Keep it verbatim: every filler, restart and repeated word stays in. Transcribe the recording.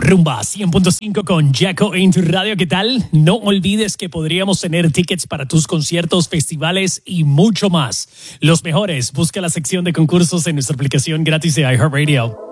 Rumba cien punto cinco con Jaco en tu radio. ¿Qué tal? No olvides que podríamos tener tickets para tus conciertos, festivales y mucho más. Los mejores. Busca la sección de concursos en nuestra aplicación gratis de iHeartRadio.